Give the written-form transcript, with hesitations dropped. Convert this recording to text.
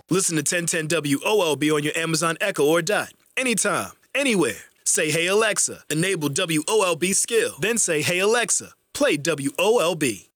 Listen to 1010 WOLB on your Amazon Echo or Dot. Anytime, anywhere. Say, "Hey Alexa, enable WOLB skill." Then say, "Hey Alexa, play WOLB."